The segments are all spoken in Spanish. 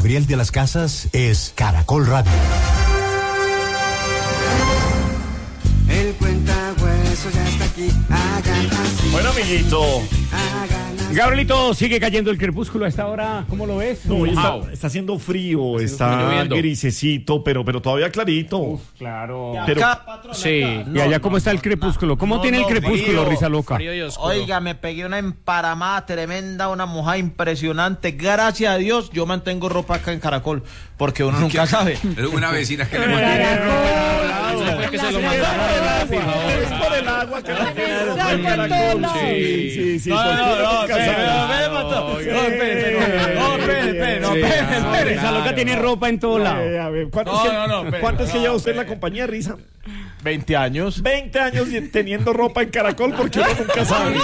Gabriel de las Casas es Caracol Radio. El cuentahuesos ya está aquí. Hagan así. Bueno, amiguito. Gabrielito, sigue cayendo el crepúsculo a esta hora. ¿Cómo lo ves? No, está haciendo frío, está grisecito, pero todavía clarito. Claro. Pero, sí. ¿Y allá cómo está el crepúsculo? ¿Cómo tiene el crepúsculo, Risa Loca? Oiga, me pegué una emparamada tremenda, una mojada impresionante. Gracias a Dios, yo mantengo ropa acá en Caracol, porque uno nunca sabe. Una vecina que le mandó. Que se lo mandaron. es por el agua que no tiene Caracol. Sí. No, Risa Loca tiene ropa en todo lado. ¿Cuánto es que lleva usted en la compañía, Risa? 20 años. 20 años teniendo ropa en Caracol porque uno nunca sabe.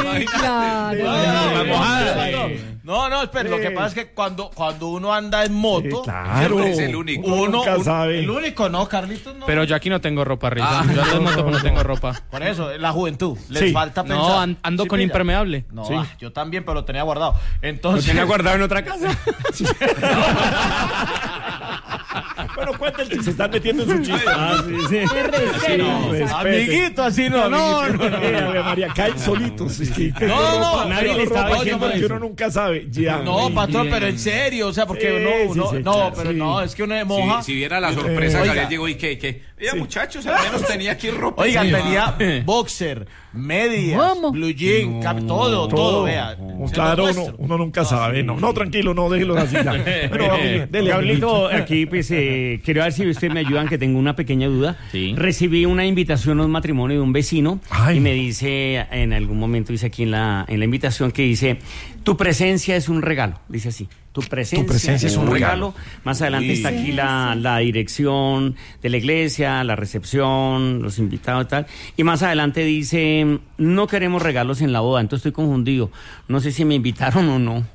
No, espera, lo que pasa es que cuando uno anda en moto, claro, es el único. Uno nunca sabe. El único, ¿no, Carlitos? No. Pero yo aquí no tengo ropa, Risa. Yo ando en moto, pero no tengo ropa. Por eso, la juventud. Les falta pensar. No, ando con impermeable. No, yo también, pero lo tenía guardado. Entonces... ¿Lo tenía guardado en otra casa? Bueno, cuéntenle, se están metiendo en su chiste. Amiguito, así no. María, caen solitos. No, nadie le estaba diciendo que uno nunca sabe. No, patrón, pero en serio, o sea, porque uno es que uno de moja. Si viera la sorpresa que le llegó y que muchachos, al menos tenía aquí ropa. Oiga, tenía boxer, medias, blue jean, todo, vea. Claro, uno nunca sabe. No, tranquilo, no, déjelo así. Pero dele, Gabrielito, aquí pues quiero ver si ustedes me ayudan, que tengo una pequeña duda. Sí. Recibí una invitación a un matrimonio de un vecino. Ay. Y me dice, en algún momento dice aquí en la invitación que dice, tu presencia es un regalo, dice así. Tu presencia es un regalo. Más adelante está aquí la dirección de la iglesia, la recepción, los invitados y tal. Y más adelante dice, no queremos regalos en la boda. Entonces estoy confundido. No sé si me invitaron o no.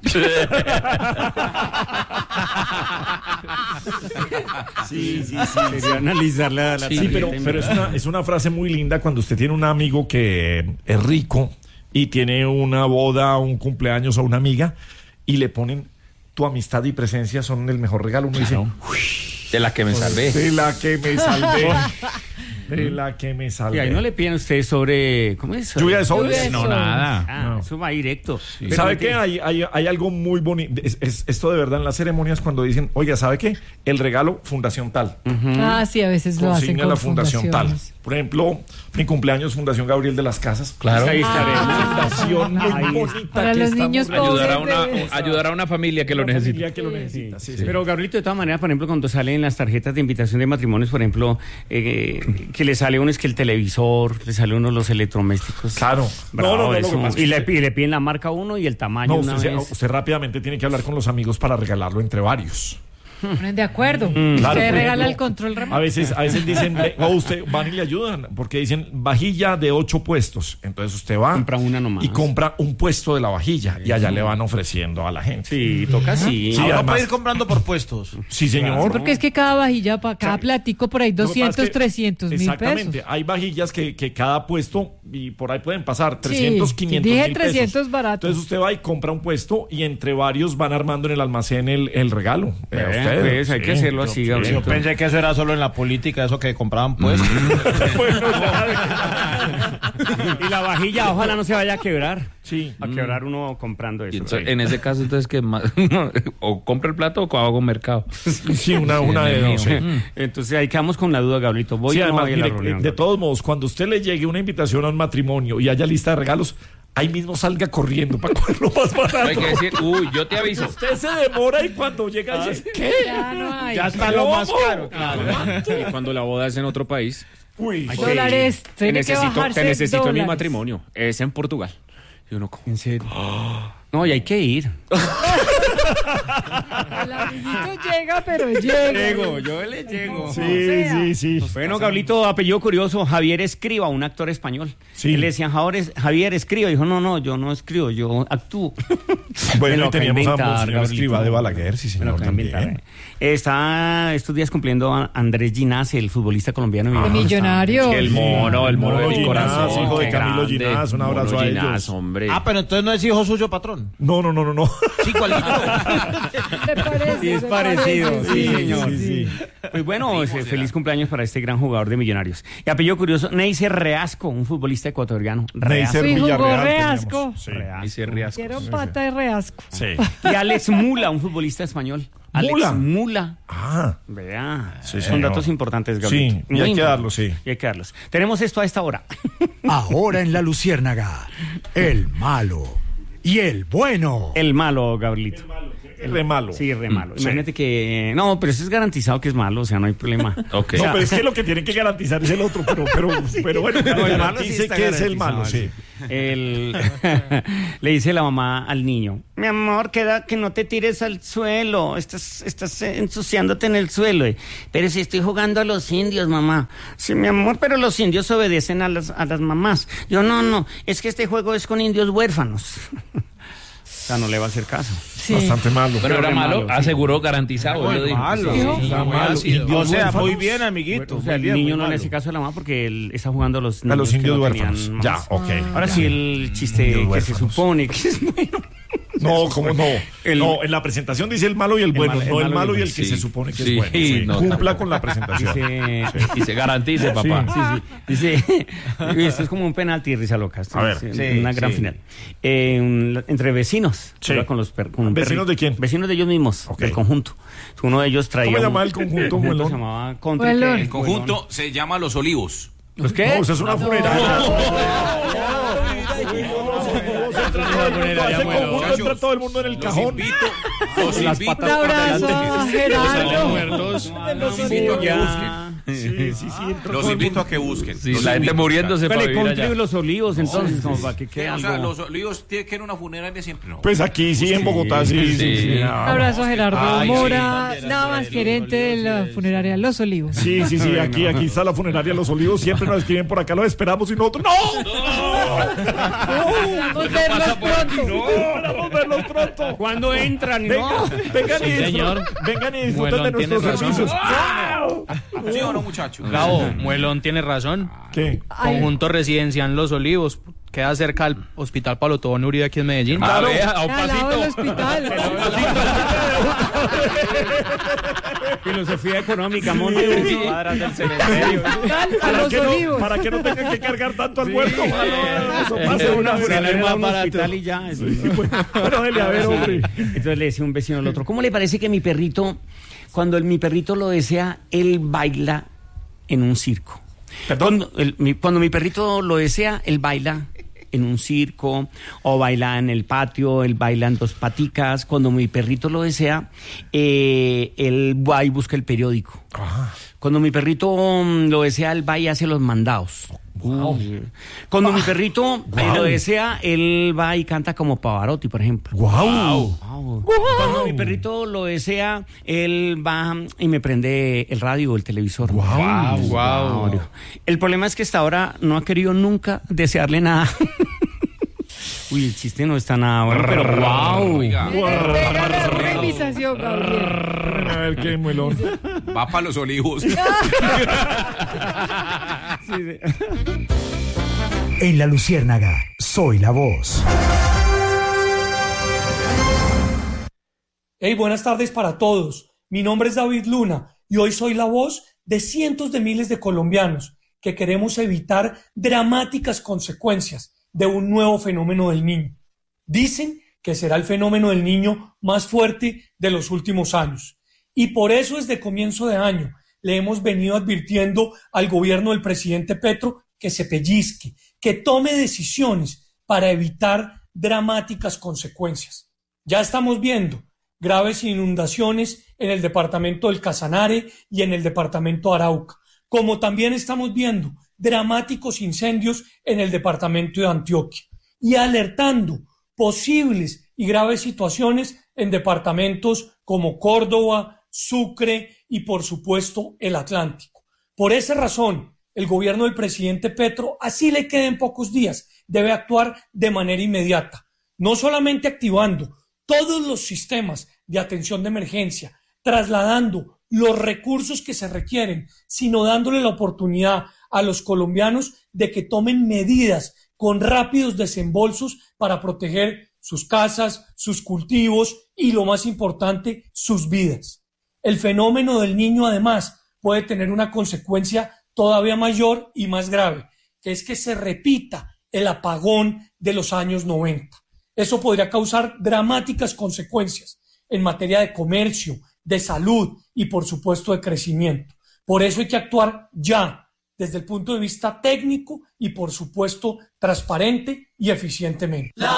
Sí. Quería analizar la sí, pero es una frase muy linda cuando usted tiene un amigo que es rico y tiene una boda, un cumpleaños o una amiga y le ponen tu amistad y presencia son el mejor regalo. Uno dice, de la que me salvé. De la que me salvé. De la que me salvé. Y ahí no le piden a usted sobre... ¿Cómo es? ¿Lluvia de sobres? No, nada. Eso va directo. Sí. ¿Sabe qué? Hay algo muy bonito. Esto de verdad en las ceremonias cuando dicen, oiga, ¿sabe qué? El regalo Fundación Tal. Sí, a veces lo hacen con la Fundación Tal. Por ejemplo, mi cumpleaños, Fundación Gabriel de las Casas. Claro. Ahí estaremos. Fundación muy bonita. Para los niños pobres. Ayudar a una familia que lo necesita. Sí. Pero, Gabrielito, de todas maneras, por ejemplo, cuando salen las tarjetas de invitación de matrimonios, por ejemplo, que le sale uno es que el televisor, le sale uno los electrodomésticos. Claro. Bravo, y le piden la marca a uno y el tamaño. Usted rápidamente tiene que hablar con los amigos para regalarlo entre varios. Ponen de acuerdo. Claro, Usted regala el control remoto. A veces dicen, usted van y le ayudan, porque dicen vajilla de 8 puestos. Entonces usted va compra una nomás. Y compra un puesto de la vajilla y allá le van ofreciendo a la gente. Sí, toca así. Sí, además, puede ir comprando por puestos. Sí, señor. Sí, porque es que cada vajilla, para cada platico, por ahí 200, 300 mil pesos. Exactamente. Hay vajillas que cada puesto, y por ahí pueden pasar 300, 500 dije mil 300 pesos. barato. Entonces usted va y compra un puesto y entre varios van armando en el almacén el regalo. Pues, hay que hacerlo así, Yo pensé que eso era solo en la política, eso que compraban puestos. Y la vajilla, ojalá no se vaya a quebrar. Sí. A quebrar uno comprando eso. Entonces, en ese caso, entonces, que o compra el plato o hago mercado. Sí, una de dos. Entonces, ahí quedamos con la duda, Gabrielito. ¿Voy o no voy a la reunión? De todos modos, cuando usted le llegue una invitación a un matrimonio y haya lista de regalos, ahí mismo salga corriendo para cogerlo más barato. Hay que decir, yo te aviso. Usted se demora y cuando llega dice, ¿qué? Ya está lo más caro, claro. Y cuando la boda es en otro país. Dólares. Te necesito en mi matrimonio. Es en Portugal. Y uno, ¿en serio? No, y hay que ir. El amiguito llega, pero llega. Yo le llego. Sí. Bueno, Gablito, apellido curioso, Javier Escriba, un actor español. Sí. Le decían, Javier Escriba. Dijo, no, yo no escribo, yo actúo. Bueno, y teníamos a Monseñor Escriba de Balaguer, sí, señor, también. Está estos días cumpliendo Andrés Ginás, el futbolista colombiano. El millonario. El mono de mi corazón. Hijo de Camilo Ginás, un abrazo a ellos. Hombre. Pero entonces no es hijo suyo, patrón. No. Sí, ¿cuálito? ¿Te parece? Sí, es parecido, sí, señor. Sí. Pues bueno, feliz cumpleaños para este gran jugador de Millonarios. Y apellido curioso, Neiser Reasco, un futbolista ecuatoriano. Neiser Sí, jugó Villarreal Reasco. teníamos. Sí. Neiser Reasco. Quiero pata de Reasco. Sí. Y Alex Mula, un futbolista español. ¿Mula? Alex Mula. Ah, Vea, Sí, son señor. datos importantes, Gabriel. Sí, y hay que darlos, sí. Y hay que darlos. Tenemos esto a esta hora. Ahora en La Luciérnaga, el malo y el bueno. El malo, Gabrielito. re malo. Sí, re malo. Sí. Imagínate que... No, pero eso es garantizado que es malo, o sea, no hay problema. Ok. No, pero es que lo que tienen que garantizar es el otro, pero bueno, No, el malo sí dice está que es el garantizado, malo, sí. Le dice la mamá al niño: mi amor, queda que no te tires al suelo, estás ensuciándote en el suelo. Pero si estoy jugando a los indios, mamá. Sí, mi amor, pero los indios obedecen a las mamás. Yo no, es que este juego es con indios huérfanos. O sea, no le va a hacer caso. Sí. Bastante malo. Pero era malo, sí. aseguró, garantizado. él lo dijo. malo. Sí, Sí, era muy malo. ácido. Indios O sea, huérfanos. muy bien, amiguito. O sea, el muy bien, niño muy no le malo. hace caso a la mamá porque él está jugando a los A los que indios no huérfanos. tenían Ya, mamás. ok. Ahora ya. sí, el chiste Indios que se huérfanos. supone que es bueno. No, ¿cómo no? El- No, en la presentación dice el malo y el bueno, malo- el no el malo malo y y el el que sí. se supone que Sí, es bueno. Sí, no, cumpla tampoco. con la presentación. Y se garantice, papá. Dice, esto es como un penalti, risa loca. Esto A ver. es Sí, una gran sí. final. Entre vecinos. Sí. Con los con un ¿Vecinos perrito. de quién? Vecinos de ellos mismos, Ok. del conjunto. Uno de ellos traía... ¿Cómo se un- llama el conjunto, se Muelón? llamaba Country. Muelón. ¿qué? El conjunto se llama Los Olivos. ¿Los qué? No, eso es una funeraria. Ese conjunto entra todo el mundo en el Los cajón. invito, Las invito Un abrazo a Gerardo. muertos. Los invito a que Olivos. busquen. Sí, entra Los todo el invito mundo. a que busquen. Sí, Los la gente invito a muriéndose buscar. para Pero vivir Country allá. de los Olivos, entonces, como para que quede O sea, algo. Los Olivos tienen que ir a una funeraria siempre, ¿no? Pues aquí sí, en Bogotá sí. Sí. Un abrazo a Gerardo Ay, sí. Mora, nada más gerente de la funeraria Los Olivos. Sí, aquí está la funeraria Los Olivos. Siempre nos escriben por acá, lo esperamos y nosotros. ¡No! Esperamos verlos pronto. Esperamos verlos pronto. ¿Cuándo entran? No. Vengan y señor. vengan y disfruten de Muelón tiene nuestros razón. servicios. ¿Sí o no, muchachos? Gabo, Muelón tiene razón. ¿Qué? Conjunto residencial Los Olivos. Queda cerca del Hospital Palo Tobón Uribe aquí en Medellín. Claro. A un Al lado del pasito. hospital. Filosofía económica, monte de cuadras del cementerio. A Los Olivos. Para que no tengan que cargar tanto al muerto. Eso pasa Hace una una funeraria. funeraria más a un barato. hospital y ya. Bueno, dele, a ver, hombre. Entonces le decía un vecino al otro: ¿cómo le parece que mi perrito, cuando mi perrito lo desea, él baila en un circo? Cuando mi perrito lo desea, él baila en un circo, o baila en el patio, él baila en dos paticas. Cuando mi perrito lo desea, él va y busca el periódico. Cuando mi perrito lo desea, él va y hace los mandados. Cuando mi perrito lo desea, él va y canta como Pavarotti, por ejemplo. ¡Guau! Cuando mi perrito lo desea, él va y me prende el radio o el televisor. Wow. El problema es que hasta ahora no ha querido nunca desearle nada. Uy, el chiste no está nada bueno, pero wow. Oiga, Pega la revisación, Gabriel. A ver qué muelón. va para Los Olivos. En La Luciérnaga, soy la voz. Hey, buenas tardes para todos. Mi nombre es David Luna y hoy soy la voz de cientos de miles de colombianos que queremos evitar dramáticas consecuencias de un nuevo fenómeno del Niño. Dicen que será el fenómeno del Niño más fuerte de los últimos años. Y por eso desde comienzo de año le hemos venido advirtiendo al gobierno del presidente Petro que se pellizque, que tome decisiones para evitar dramáticas consecuencias. Ya estamos viendo graves inundaciones en el departamento del Casanare y en el departamento de Arauca, como también estamos viendo dramáticos incendios en el departamento de Antioquia y alertando posibles y graves situaciones en departamentos como Córdoba, Sucre y por supuesto el Atlántico. Por esa razón, el gobierno del presidente Petro, así le queden pocos días, debe actuar de manera inmediata, no solamente activando todos los sistemas de atención de emergencia, trasladando los recursos que se requieren, sino dándole la oportunidad a los colombianos de que tomen medidas con rápidos desembolsos para proteger sus casas, sus cultivos y, lo más importante, sus vidas. El fenómeno del Niño, además, puede tener una consecuencia todavía mayor y más grave, que es que se repita el apagón de los años 90. Eso podría causar dramáticas consecuencias en materia de comercio, de salud y, por supuesto, de crecimiento. Por eso hay que actuar ya, desde el punto de vista técnico y, por supuesto, transparente y eficientemente.